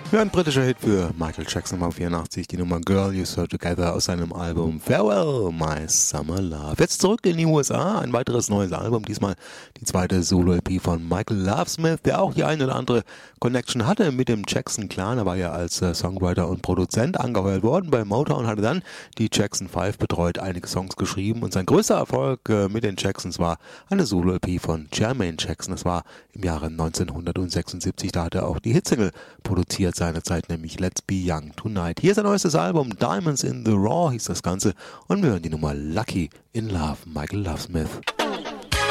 Ja, ein britischer Hit für Michael Jackson war 84, die Nummer Girl You So Together aus seinem Album Farewell, My Summer Love. Jetzt zurück in die USA, ein weiteres neues Album, diesmal die zweite Solo-EP von Michael Lovesmith, der auch die eine oder andere Connection hatte mit dem Jackson-Clan. Er war ja als Songwriter und Produzent angeheuert worden bei Motown, hatte dann die Jackson 5 betreut, einige Songs geschrieben und sein größter Erfolg mit den Jacksons war eine Solo-EP von Jermaine Jackson. Das war im Jahre 1976, da hat er auch die Hitsingle produziert seinerzeit, nämlich Let's Be Young Tonight. Hier ist ein neuestes Album, Diamonds in the Raw hieß das Ganze und wir hören die Nummer Lucky in Love, Michael Lovesmith.